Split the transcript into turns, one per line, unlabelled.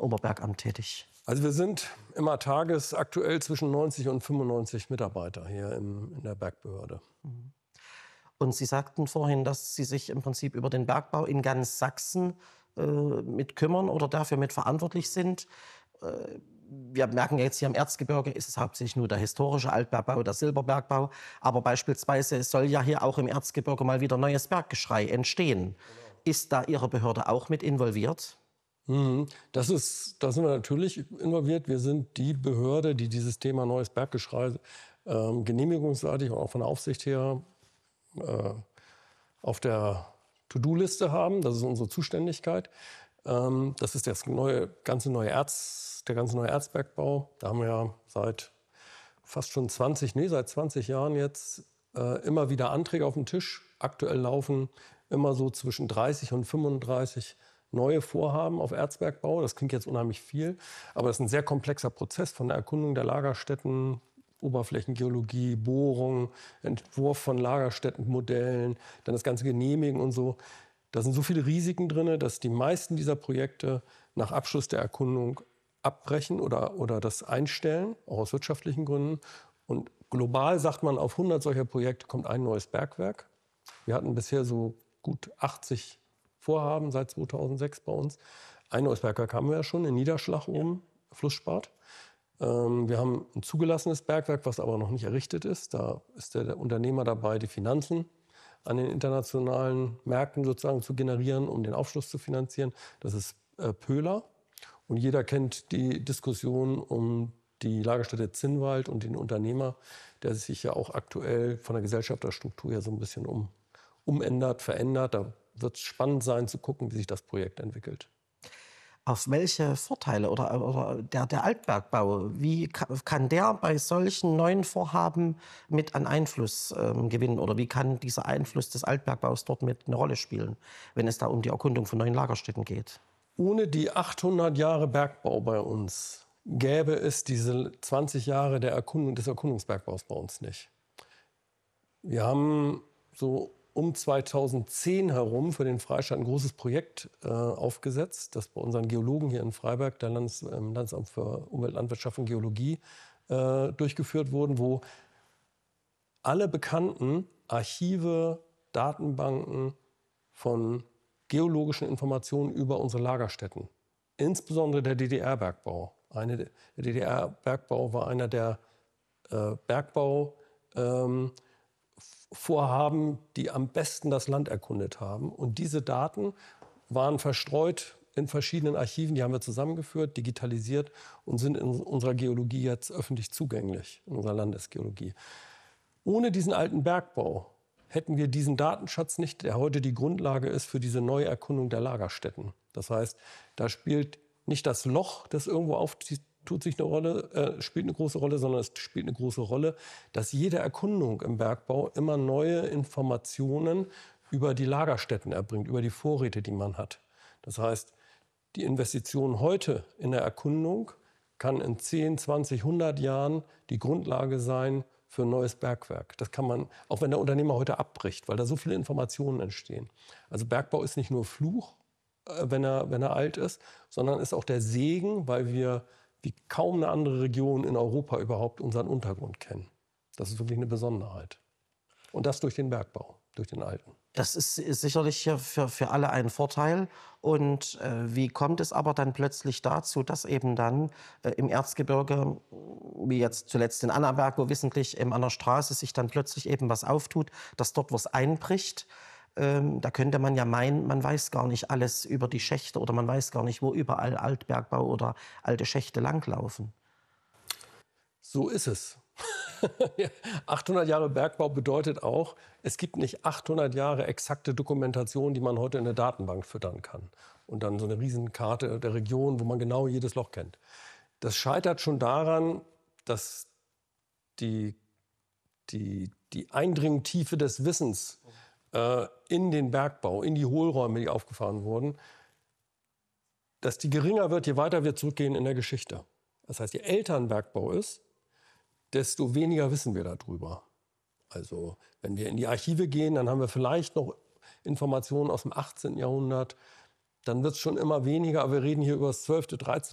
Oberbergamt tätig?
Also wir sind immer tagesaktuell zwischen 90 und 95 Mitarbeiter hier in der Bergbehörde.
Und Sie sagten vorhin, dass Sie sich im Prinzip über den Bergbau in ganz Sachsen mit kümmern oder dafür mit verantwortlich sind. Wir merken jetzt hier im Erzgebirge ist es hauptsächlich nur der historische Altbergbau, der Silberbergbau. Aber beispielsweise soll ja hier auch im Erzgebirge mal wieder neues Berggeschrei entstehen. Ist da Ihre Behörde auch mit involviert?
Da sind wir natürlich involviert. Wir sind die Behörde, die dieses Thema neues Berggeschrei genehmigungsseitig und auch von der Aufsicht her auf der To-Do-Liste haben. Das ist unsere Zuständigkeit. Das ist der ganze neue Erzbergbau. Da haben wir ja seit 20 Jahren jetzt immer wieder Anträge auf dem Tisch. Aktuell laufen immer so zwischen 30 und 35 neue Vorhaben auf Erzbergbau. Das klingt jetzt unheimlich viel, aber das ist ein sehr komplexer Prozess von der Erkundung der Lagerstätten, Oberflächengeologie, Bohrung, Entwurf von Lagerstättenmodellen, dann das ganze Genehmigen und so. Da sind so viele Risiken drin, dass die meisten dieser Projekte nach Abschluss der Erkundung abbrechen oder das einstellen, auch aus wirtschaftlichen Gründen. Und global sagt man, auf 100 solcher Projekte kommt ein neues Bergwerk. Wir hatten bisher so gut 80 Vorhaben seit 2006 bei uns. Ein neues Bergwerk haben wir ja schon in Niederschlag oben, Flussspat. Wir haben ein zugelassenes Bergwerk, was aber noch nicht errichtet ist. Da ist der Unternehmer dabei, die Finanzen an den internationalen Märkten sozusagen zu generieren, um den Aufschluss zu finanzieren. Das ist Pöhler. Und jeder kennt die Diskussion um die Lagerstätte Zinnwald und den Unternehmer, der sich ja auch aktuell von der Gesellschafterstruktur her so ein bisschen umändert, verändert. Da wird es spannend sein zu gucken, wie sich das Projekt entwickelt.
Auf welche Vorteile oder der Altbergbau, wie kann der bei solchen neuen Vorhaben mit an Einfluss gewinnen? Oder wie kann dieser Einfluss des Altbergbaus dort mit eine Rolle spielen, wenn es da um die Erkundung von neuen Lagerstätten geht?
Ohne die 800 Jahre Bergbau bei uns gäbe es diese 20 Jahre des Erkundungsbergbaus bei uns nicht. Wir haben so um 2010 herum für den Freistaat ein großes Projekt aufgesetzt, das bei unseren Geologen hier in Freiberg, der Landesamt für Umwelt, Landwirtschaft und Geologie, durchgeführt wurde, wo alle bekannten Archive, Datenbanken von geologischen Informationen über unsere Lagerstätten, insbesondere der DDR-Bergbau. Der DDR-Bergbau war einer der Bergbauvorhaben, die am besten das Land erkundet haben. Und diese Daten waren verstreut in verschiedenen Archiven, die haben wir zusammengeführt, digitalisiert und sind in unserer Geologie jetzt öffentlich zugänglich, in unserer Landesgeologie. Ohne diesen alten Bergbau hätten wir diesen Datenschatz nicht, der heute die Grundlage ist für diese neue Erkundung der Lagerstätten. Das heißt, da spielt nicht das Loch, das irgendwo spielt eine große Rolle, sondern es spielt eine große Rolle, dass jede Erkundung im Bergbau immer neue Informationen über die Lagerstätten erbringt, über die Vorräte, die man hat. Das heißt, die Investition heute in der Erkundung kann in 10, 20, 100 Jahren die Grundlage sein für ein neues Bergwerk. Das kann man, auch wenn der Unternehmer heute abbricht, weil da so viele Informationen entstehen. Also Bergbau ist nicht nur Fluch, wenn er alt ist, sondern ist auch der Segen, weil wir wie kaum eine andere Region in Europa überhaupt unseren Untergrund kennen. Das ist wirklich eine Besonderheit. Und das durch den Bergbau, durch den alten.
Das ist sicherlich für alle ein Vorteil. Und wie kommt es aber dann plötzlich dazu, dass eben dann im Erzgebirge, wie jetzt zuletzt in Annaberg, wo wissentlich an der Straße sich dann plötzlich eben was auftut, dass dort was einbricht? Da könnte man ja meinen, man weiß gar nicht alles über die Schächte oder man weiß gar nicht, wo überall Altbergbau oder alte Schächte langlaufen.
So ist es. 800 Jahre Bergbau bedeutet auch, es gibt nicht 800 Jahre exakte Dokumentation, die man heute in eine Datenbank füttern kann. Und dann so eine Riesenkarte der Region, wo man genau jedes Loch kennt. Das scheitert schon daran, dass die Eindringtiefe des Wissens in den Bergbau, in die Hohlräume, die aufgefahren wurden, dass die geringer wird, je weiter wir zurückgehen in der Geschichte. Das heißt, je älter ein Bergbau ist, desto weniger wissen wir darüber. Also wenn wir in die Archive gehen, dann haben wir vielleicht noch Informationen aus dem 18. Jahrhundert. Dann wird es schon immer weniger, aber wir reden hier über das 12., 13.